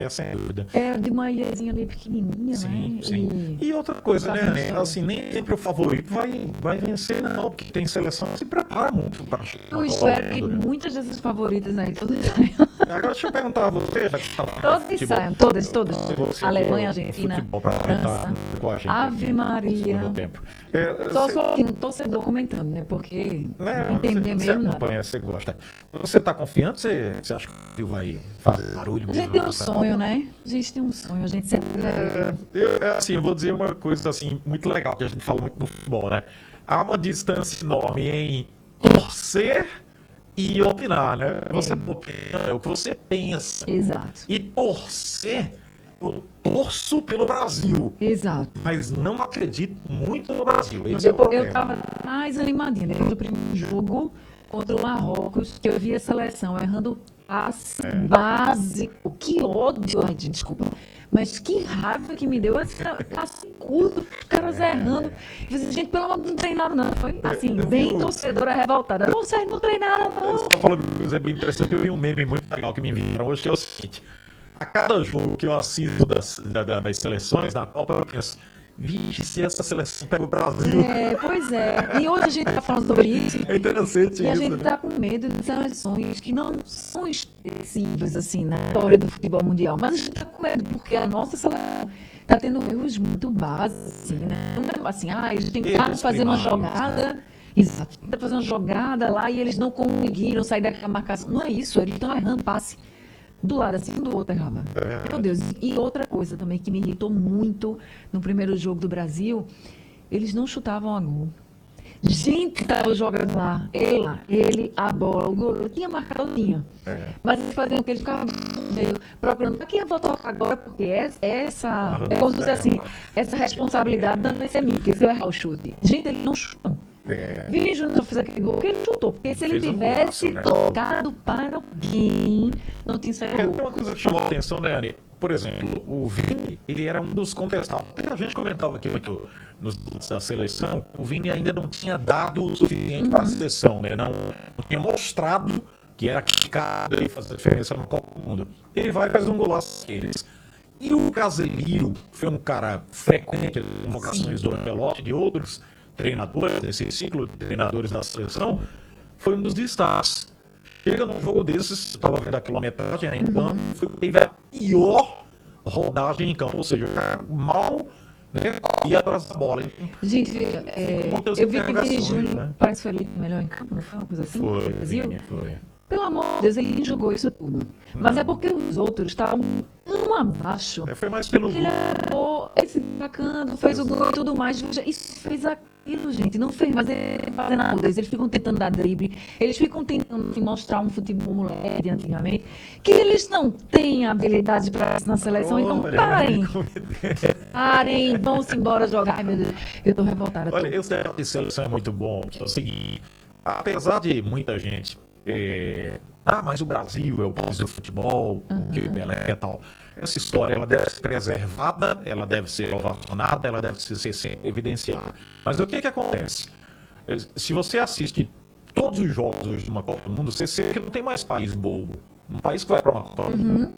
sem dúvida. É de uma ilhazinha ali pequenininha, Sim, né? sim. E outra coisa, né? Assim, nem sempre o favorito vai vencer, não, porque tem seleção que se prepara muito para chegar Eu na Copa espero do que Mundo, né? muitas dessas favoritas aí, todas Agora deixa eu perguntar a você, já que você tá falando de todas futebol, saiam, todas. você Alemanha, que é Argentina, futebol para comentar França. com a gente Ave aqui no Maria. segundo tempo. É, Só você, sou um torcedor comentando, né? Porque né, não entender você mesmo nada. acompanha, você gosta. Você está confiante? Você acha que o Brasil vai fazer barulho A mesmo? gente tem um sonho, né? A gente tem um sonho, a gente sempre Assim, eu vou dizer uma coisa assim muito legal que a gente fala muito no futebol, né? Há uma distância enorme em torcer e opinar, né? Você opina, é o que você pensa. Exato. E torcer, eu torço pelo Brasil, Exato. mas não acredito muito no Brasil. Esse é o Eu problema. tava mais animadinha, né? No primeiro jogo contra o Marrocos, que eu vi a seleção errando passe básico. Que ódio, ai, gente, desculpa. Mas que raiva que me deu esse passe curto, os caras errando. Eu falei assim, gente, pelo amor de Deus, não treinaram não. Foi assim, bem torcedora revoltada. Não, vocês não treinaram não. Você tá falando de uma coisa bem interessante. Eu vi um meme muito legal que me enviaram hoje, que é o seguinte: a cada jogo que eu assisto das seleções da Copa, eu penso, vixe, se essa seleção pega o Brasil. É, pois é. E hoje a gente está falando sobre isso. É interessante E a isso, gente né? está com medo de seleções que não são expressivas assim na história do futebol mundial. Mas a gente está com medo porque a nossa seleção está tendo erros muito básicos, assim, né? Não é assim, a gente tem que Erros fazer uma primários, jogada. Exato. Tenta fazer uma jogada lá e eles não conseguiram sair daquela marcação. Não é isso, eles estão errando passe. Do lado assim, do outro errava. Meu Deus. E outra coisa também que me irritou muito no primeiro jogo do Brasil, eles não chutavam a gol. Gente, tava jogando lá, ele, a bola, o gol, tinha marcado, tinha. Mas eles faziam o que? Eles ficavam meio procurando, pra quem eu vou tocar agora? Porque essa, é como se fosse assim, essa responsabilidade não vai ser minha, porque se eu errar o chute. Gente, eles não chutam. Vini Júnior fez aquele gol que ele chutou, porque se ele Fez um tivesse golaço, né? tocado para alguém, não tinha saído Tem gol. uma coisa que chamou a atenção, né, Ani? Por exemplo, o Vini, ele era um dos contestados. A gente comentava aqui muito nos debates da seleção, o Vini ainda não tinha dado o suficiente para a seleção, né? Não tinha mostrado que era capaz de fazer diferença no Copa do Mundo. Ele vai e faz um golaço daqueles. E o Casemiro foi um cara frequente nas convocações do Ancelotti e de outros treinadores, desse ciclo de treinadores da seleção, foi um dos destaques. Chega num jogo desses, estava vendo a quilometragem em campo, teve a pior rodagem em campo, ou seja, o cara mal, né, ia atrás da bola. Gente, Muitas eu vi que o Vini interrogações, Júnior né? parece que foi eleito melhor em campo, não foi uma coisa assim? no Foi, Brasil? Vini, foi. Pelo amor de Deus, ele jogou isso tudo. Mas é porque os outros estavam tão abaixo. Foi mais pelo Ele errou, ele se sacando, fez o gol e tudo mais. Isso fez aquilo, gente. Não fez, mas ele fazendo nada. Eles ficam tentando dar drible. Eles ficam tentando mostrar um futebol moleque de antigamente. Que eles não têm habilidade para isso na seleção. Então parem. Parem, vão-se embora jogar. Ai, meu Deus, eu tô revoltada. Olha, esse debate de seleção é muito bom, que é o seguinte, apesar de muita gente, mas o Brasil é o país do futebol, o que Pelé e tal, essa história ela deve ser preservada, ela deve ser ovacionada, ela deve ser sempre evidenciada. Mas o que acontece? Se você assiste todos os jogos hoje de uma Copa do Mundo, você vê que não tem mais país bobo. Um país que vai para uma Copa do Mundo,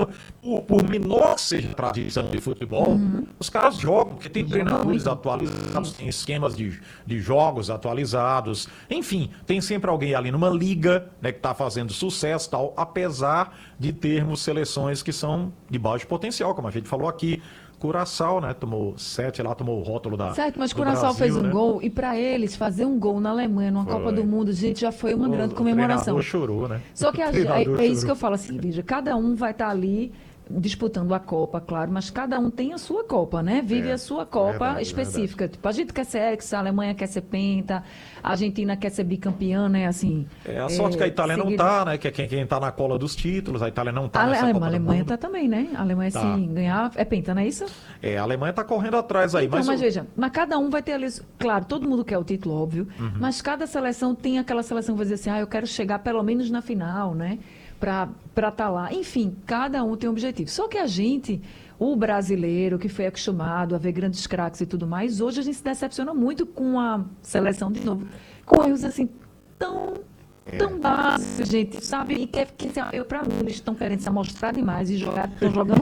por menor que seja a tradição de futebol, os caras jogam, porque tem treinadores atualizados, tem esquemas de jogos atualizados, enfim, tem sempre alguém ali numa liga, né, que está fazendo sucesso, tal, apesar de termos seleções que são de baixo potencial, como a gente falou aqui. Curaçao, né? Tomou 7 lá, tomou o rótulo da. Certo, mas do Curaçao Brasil, fez um né? gol e para eles fazer um gol na Alemanha, numa Copa do Mundo, gente, já foi uma grande O comemoração. treinador chorou, né? Só que O treinador é isso que chorou. eu falo assim, veja, cada um vai estar ali disputando a Copa, claro, mas cada um tem a sua Copa, né? Vive a sua Copa verdade, específica. Tipo, a gente quer ser hexa, a Alemanha quer ser penta, a Argentina quer ser bicampeã, né? Assim, A sorte que a Itália não seguida- tá, né? Que é quem tá na cola dos títulos, a Itália não tá A nessa Copa do Alemanha Mundo. tá também, né? A Alemanha, Tá. se ganhar, é penta, não é isso? A Alemanha tá correndo atrás aí, Então, mas mas veja, mas cada um vai ter ali, claro, todo mundo quer o título, óbvio, mas cada seleção tem aquela seleção que vai dizer assim, eu quero chegar pelo menos na final, né? Para estar lá. Enfim, cada um tem um objetivo. Só que a gente, o brasileiro que foi acostumado a ver grandes craques e tudo mais, hoje a gente se decepciona muito com a seleção de novo, com erros assim tão básicos, gente, sabe? E quer que eu para mim eles estão querendo se amostrar demais e estão jogando